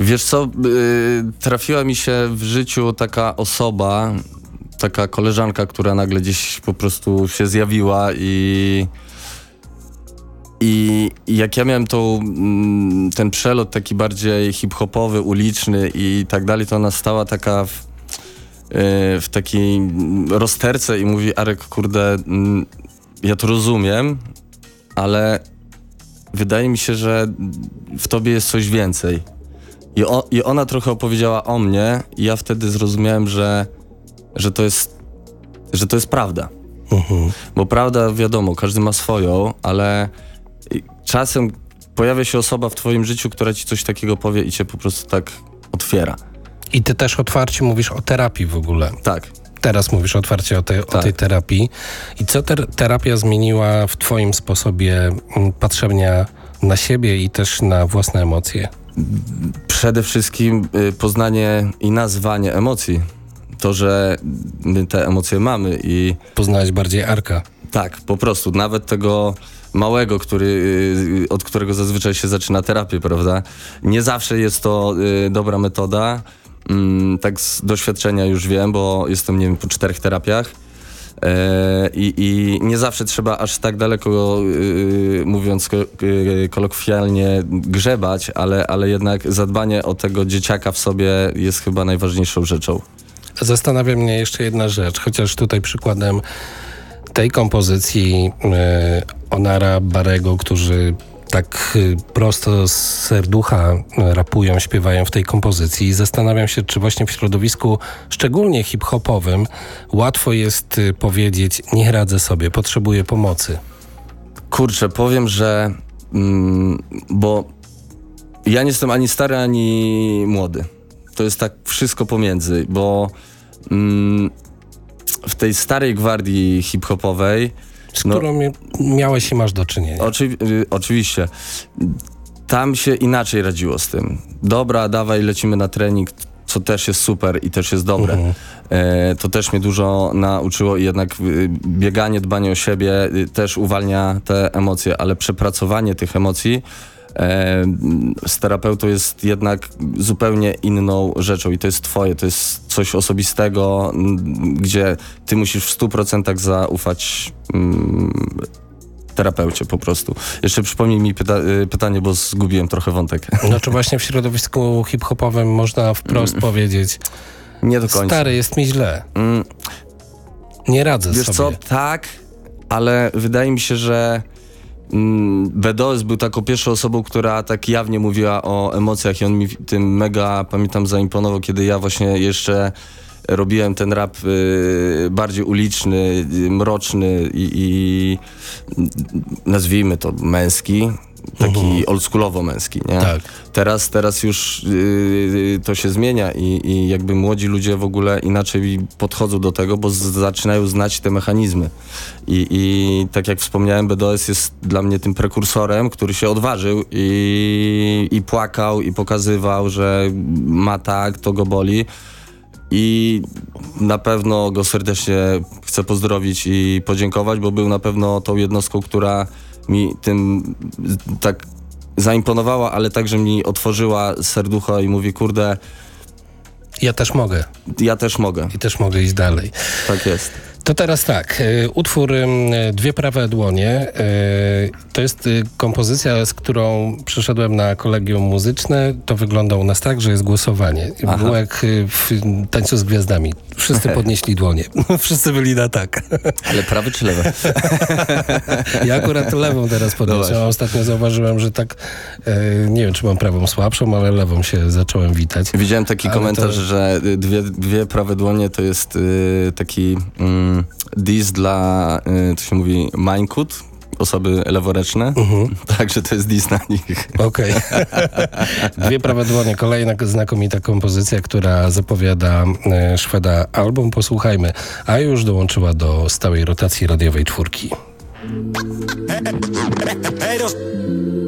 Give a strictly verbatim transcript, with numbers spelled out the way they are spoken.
Wiesz co, yy, trafiła mi się w życiu taka osoba, taka koleżanka, która nagle gdzieś po prostu się zjawiła i... I jak ja miałem tą, ten przelot taki bardziej hip-hopowy, uliczny i tak dalej, to ona stała taka w, w takiej rozterce i mówi: Arek, kurde, ja to rozumiem, ale wydaje mi się, że w tobie jest coś więcej. I, o, i ona trochę opowiedziała o mnie i ja wtedy zrozumiałem, że, że, to, jest, że to jest prawda. Uh-huh. Bo prawda, wiadomo, każdy ma swoją, ale czasem pojawia się osoba w twoim życiu, która ci coś takiego powie i cię po prostu tak otwiera. I ty też otwarcie mówisz o terapii w ogóle. Tak. Teraz mówisz otwarcie o, te, tak. o tej terapii. I co ter- terapia zmieniła w twoim sposobie patrzenia na siebie i też na własne emocje? Przede wszystkim y, poznanie i nazwanie emocji. To, że my te emocje mamy i... Poznałeś bardziej Arka. Tak, po prostu. Nawet tego małego, który, od którego zazwyczaj się zaczyna terapię, prawda? Nie zawsze jest to y, dobra metoda. Mm, tak z doświadczenia już wiem, bo jestem, nie wiem, po czterech terapiach. E, i, I nie zawsze trzeba aż tak daleko, y, mówiąc ko, y, kolokwialnie, grzebać, ale, ale jednak zadbanie o tego dzieciaka w sobie jest chyba najważniejszą rzeczą. Zastanawia mnie jeszcze jedna rzecz, chociaż tutaj przykładem tej kompozycji y, Onara, Barego, którzy tak y, prosto z serducha y, rapują, śpiewają w tej kompozycji. Zastanawiam się, czy właśnie w środowisku szczególnie hip-hopowym łatwo jest y, powiedzieć: nie radzę sobie, potrzebuję pomocy. Kurczę, powiem, że mm, bo ja nie jestem ani stary, ani młody. To jest tak wszystko pomiędzy, bo mm, w tej starej gwardii hip-hopowej, z no, którą miałeś i masz do czynienia. Oczy, y, oczywiście. Tam się inaczej radziło z tym. Dobra, dawaj, lecimy na trening, co też jest super i też jest dobre. Uh-huh. E, to też mnie dużo nauczyło i jednak y, bieganie, dbanie o siebie y, też uwalnia te emocje, ale przepracowanie tych emocji e, z terapeutą jest jednak zupełnie inną rzeczą i to jest twoje, to jest coś osobistego, m, gdzie ty musisz w stu procentach zaufać m, terapeucie po prostu. Jeszcze przypomnij mi pyta- pytanie, bo zgubiłem trochę wątek. No czy właśnie w środowisku hip-hopowym można wprost mm. powiedzieć: nie do końca. Stary, jest mi źle. Mm. Nie radzę Wiesz sobie. co, tak, ale wydaje mi się, że mm, B D O S był taką pierwszą osobą, która tak jawnie mówiła o emocjach i on mi tym mega, pamiętam, zaimponował, kiedy ja właśnie jeszcze robiłem ten rap y, bardziej uliczny, y, mroczny i, i nazwijmy to męski, taki uh-huh. oldschoolowo męski, nie? Tak. Teraz, teraz już y, to się zmienia i, i jakby młodzi ludzie w ogóle inaczej podchodzą do tego, bo z, zaczynają znać te mechanizmy. I, i tak jak wspomniałem, B D O S jest dla mnie tym prekursorem, który się odważył i, i płakał i pokazywał, że ma tak, to go boli. I na pewno go serdecznie chcę pozdrowić i podziękować, bo był na pewno tą jednostką, która mi tym tak zaimponowała, ale także mi otworzyła serducho i mówi: kurde, ja też mogę. Ja też mogę. I też mogę iść dalej. Tak jest. To teraz tak, utwór Dwie prawe dłonie to jest kompozycja, z którą przyszedłem na kolegium muzyczne. To wygląda u nas tak, że jest głosowanie. Aha. Było jak w Tańcu z Gwiazdami. Wszyscy podnieśli dłonie. Wszyscy byli na tak. Ale prawy czy lewy? Ja akurat lewą teraz podniosłem. No ostatnio zauważyłem, że tak, nie wiem, czy mam prawą słabszą, ale lewą się zacząłem witać. Widziałem taki ale komentarz, to... że dwie, dwie prawe dłonie to jest y, taki... Mm, diss dla, y, to się mówi, Mańkut, osoby leworęczne. Uh-huh. Także to jest diss na nich. Okej. Okay. Dwie prawe dłonie, kolejna znakomita kompozycja, która zapowiada y, Szweda album. Posłuchajmy. A już dołączyła do stałej rotacji radiowej czwórki.